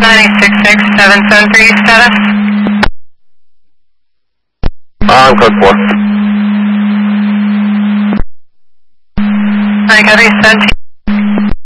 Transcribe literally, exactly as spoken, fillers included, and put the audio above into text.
nine eight six six seven seven three status. On code four. I got a seventeen.